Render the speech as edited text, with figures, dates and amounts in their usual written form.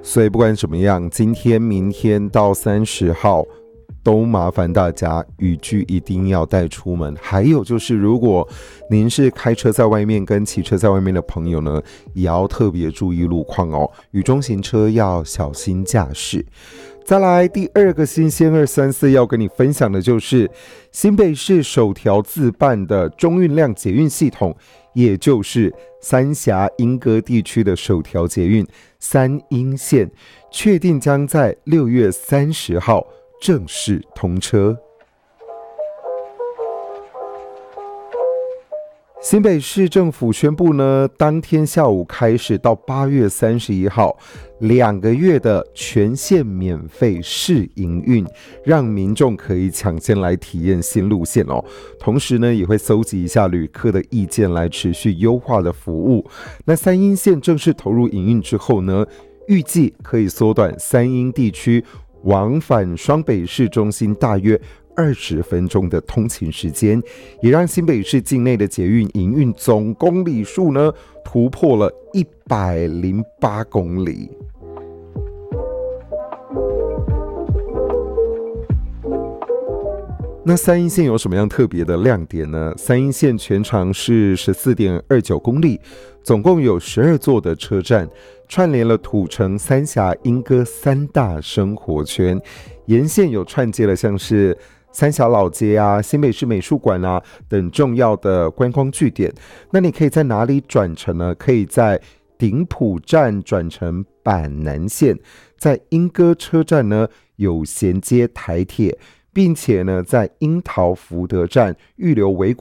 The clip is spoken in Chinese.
所以不管怎么样，今天、明天到30号都麻烦大家雨具一定要带出门。还有就是，如果您是开车在外面跟骑车在外面的朋友呢，也要特别注意路况哦。雨中行车要小心驾驶。再来第二个新鲜234要跟你分享的就是新北市首条自办的中运量捷运系统，也就是三峡莺歌地区的首条捷运三莺线，确定将在6月30号正式通车。新北市政府宣布呢，当天下午开始到8月31号2个月的全线免费试营运，让民众可以抢先来体验新路线哦。同时呢，也会搜集一下旅客的意见，来持续优化的服务。那三莺线正式投入营运之后呢，预计可以缩短三莺地区往返双北市中心大约20分钟的通勤时间，也让新北市境内的捷运营运总公里数呢突破了108公里。那三莺线有什么样特别的亮点呢？三莺线全长是 14.29 公里，总共有12座的车站，串联了土城、三峡、莺歌3大生活圈。沿线有串接了像是三峡老街啊、新北市美术馆啊等重要的观光据点。那你可以在哪里转乘呢？可以在顶埔站转乘板南线，在莺歌车站呢有衔接台铁，并且呢在樱桃福德站预留维